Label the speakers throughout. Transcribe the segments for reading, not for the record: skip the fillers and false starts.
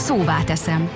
Speaker 1: Szóvá teszem.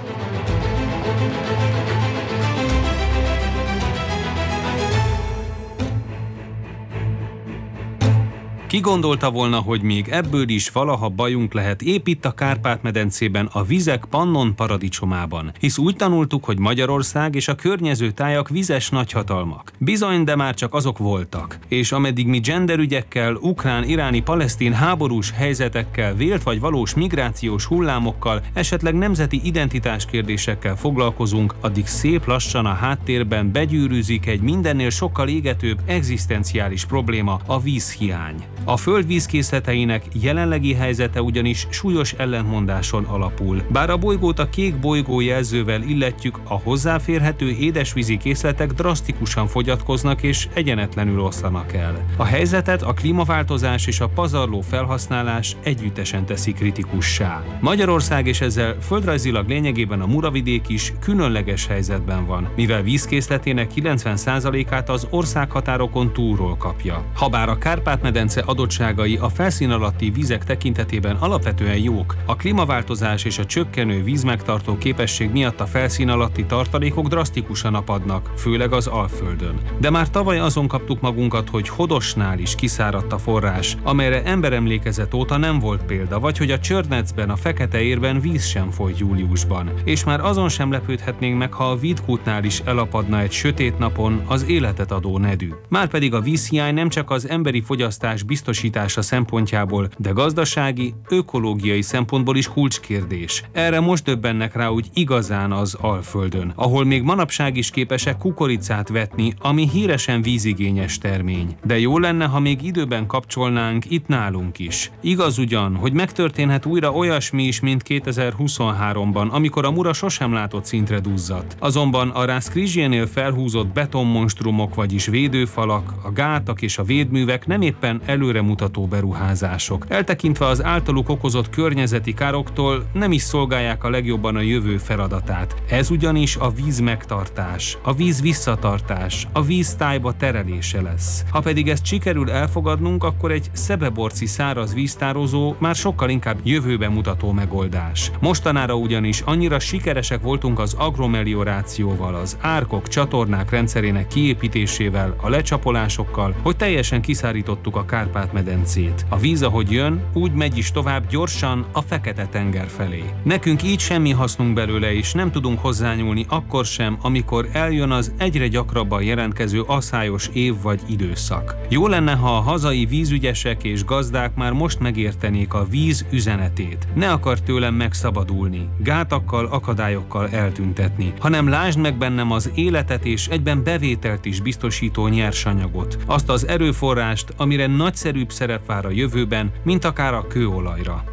Speaker 2: Ki gondolta volna, hogy még ebből is valaha bajunk lehet épp itt a Kárpát-medencében, a vizek Pannon paradicsomában. Hisz úgy tanultuk, hogy Magyarország és a környező tájak vizes nagyhatalmak. Bizony, de már csak azok voltak. És ameddig mi genderügyekkel, ukrán, iráni, palesztin háborús helyzetekkel, vélt vagy valós migrációs hullámokkal, esetleg nemzeti identitás kérdésekkel foglalkozunk, addig szép lassan a háttérben begyűrűzik egy mindennél sokkal égetőbb egzisztenciális probléma, a vízhiány. A föld vízkészleteinek jelenlegi helyzete ugyanis súlyos ellentmondáson alapul. Bár a bolygót a kék bolygó jelzővel illetjük, a hozzáférhető édesvízi készletek drasztikusan fogyatkoznak és egyenetlenül oszlanak el. A helyzetet a klímaváltozás és a pazarló felhasználás együttesen teszi kritikussá. Magyarország és ezzel földrajzilag lényegében a Muravidék is különleges helyzetben van, mivel vízkészletének 90%-át az országhatárokon túlról kapja. Habár a Kárpát-medence adottságai a felszín alatti vízek tekintetében alapvetően jók, a klímaváltozás és a csökkenő vízmegtartó képesség miatt a felszín alatti tartalékok drasztikusan apadnak, főleg az Alföldön. De már tavaly azon kaptuk magunkat, hogy Hodosnál is kiszáradt a forrás, amelyre emberemlékezet óta nem volt példa, vagy hogy a Csörnecben, a Fekete-érben víz sem folyt júliusban. És már azon sem lepődhetnénk meg, ha a Vidkútnál is elapadna egy sötét napon az életet adó nedű. Márpedig a vízhiány nem csak az emberi fogyasztás biztosítása szempontjából, de gazdasági, ökológiai szempontból is kulcskérdés. Erre most döbbennek rá úgy igazán az Alföldön, ahol még manapság is képesek kukoricát vetni, ami híresen vízigényes termény. De jó lenne, ha még időben kapcsolnánk itt nálunk is. Igaz ugyan, hogy megtörténhet újra olyasmi is, mint 2023-ban, amikor a Mura sosem látott szintre duzzadt. Azonban a Rászkrizsjénél felhúzott betonmonstrumok, vagyis védőfalak, a gátak és a védművek nem éppen előremutató beruházások. Eltekintve az általuk okozott környezeti károktól nem is szolgálják a legjobban a jövő feladatát. Ez ugyanis a víz megtartás, a víz visszatartás, a víz tájba terelése lesz. Ha pedig ezt sikerül elfogadnunk, akkor egy szebeborci száraz víztározó már sokkal inkább jövőbe mutató megoldás. Mostanára ugyanis annyira sikeresek voltunk az agromeliorációval, az árkok, csatornák rendszerének kiépítésével, a lecsapolásokkal, hogy teljesen kiszárítottuk a Kárpát-medencét. A víz, ahogy jön, úgy megy is tovább gyorsan a Fekete-tenger felé. Nekünk így semmi hasznunk belőle, és nem tudunk hozzányúlni akkor sem, amikor eljön az egyre gyakrabban jelentkező aszályos év vagy időszak. Jó lenne, ha a hazai vízügyesek és gazdák már most megértenék a víz üzenetét. Ne akar tőlem megszabadulni, gátakkal, akadályokkal eltüntetni, hanem lásd meg bennem az életet és egyben bevételt is biztosító nyersanyagot, azt az erőforrást, amire nagyszerűbb szerep vár a jövőben, mint akár a kőolajra.